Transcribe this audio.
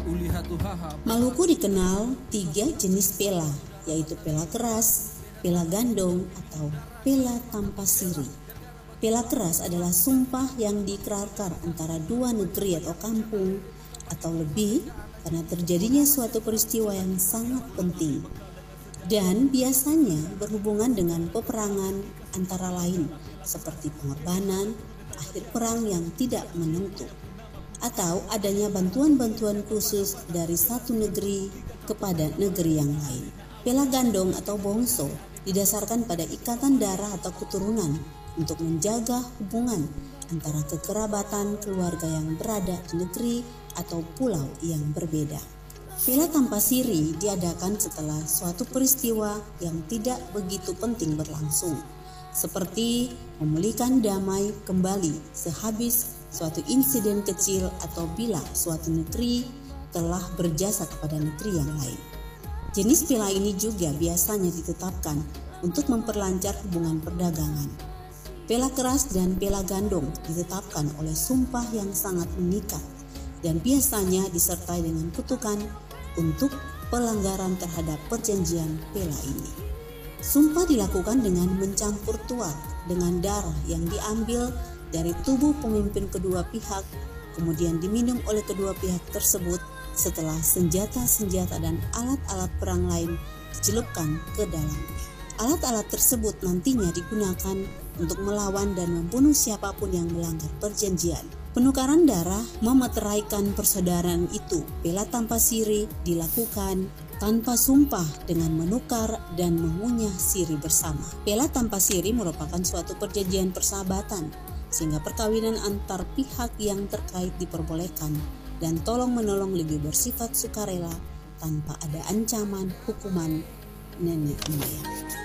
Maluku dikenal 3 jenis pela, yaitu pela keras, pela gandong, atau pela tanpa siri. Pela keras adalah sumpah yang diikrarkan antara 2 negeri atau kampung atau lebih karena terjadinya suatu peristiwa yang sangat penting dan biasanya berhubungan dengan peperangan antara lain seperti pengorbanan, akhir perang yang tidak menentu, atau adanya bantuan-bantuan khusus dari satu negeri kepada negeri yang lain. Pela gandong atau bongso didasarkan pada ikatan darah atau keturunan untuk menjaga hubungan antara kekerabatan keluarga yang berada di negeri atau pulau yang berbeda. Pela tanpa siri diadakan setelah suatu peristiwa yang tidak begitu penting berlangsung, seperti memulihkan damai kembali sehabis suatu insiden kecil atau bila suatu negeri telah berjasa kepada negeri yang lain. Jenis pela ini juga biasanya ditetapkan untuk memperlancar hubungan perdagangan. Pela keras dan pela gandong ditetapkan oleh sumpah yang sangat mengikat dan biasanya disertai dengan kutukan untuk pelanggaran terhadap perjanjian pela ini. Sumpah dilakukan dengan mencampur tuak dengan darah yang diambil dari tubuh pemimpin kedua pihak, kemudian diminum oleh kedua pihak tersebut setelah senjata-senjata dan alat-alat perang lain dicelupkan ke dalamnya. Alat-alat tersebut nantinya digunakan untuk melawan dan membunuh siapapun yang melanggar perjanjian. Penukaran darah memeteraikan persaudaraan itu. Pela tanpa siri dilakukan tanpa sumpah dengan menukar dan mengunyah siri bersama. Pela tanpa siri merupakan suatu perjanjian persahabatan sehingga perkawinan antar pihak yang terkait diperbolehkan dan tolong-menolong lebih bersifat sukarela tanpa ada ancaman hukuman nenek moyang.